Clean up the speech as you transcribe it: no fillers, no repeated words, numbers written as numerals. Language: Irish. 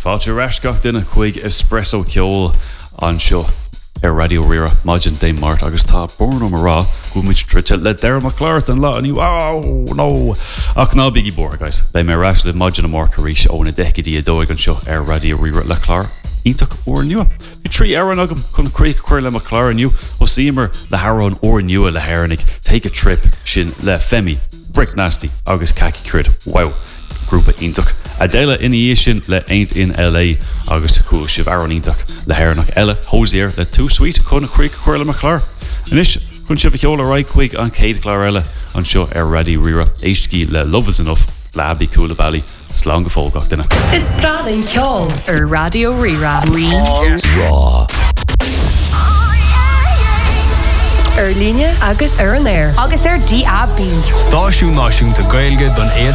Fáilte rascach duine chuig espresso ceol an seo radio Rira Maidin Dé Mart agus tá born am rá gúmid trite le Darragh McClart an lá aniu no ach ná biggie bor guys bei mé ras le Maidin am Marcaríis ó na decadí a dóig an seo radio Rira le Clár ítach ó nua Bhí trí aran agam chun críoch chuir le McClár aniu ó símar le Harrón ó nua le Hairnig take a trip sin le Femi Brick Nasty agus Khaki Crid wow grúpa ítach Adela in sin le Ain't in LA agus cool sib Aaron Intach le Hairnach Ella Hosier le Too Sweet chun chríoch chuir le McClár Anis chun sib cheola right chuig an Céad Clárella an seo radio Rira éiscí le Love Is Enough labí coola bally slán go fógach duine Is bradin ceol radio Rira Raw Líne agus an air agus DAB Stáisiú náisiúnta Gaeilge don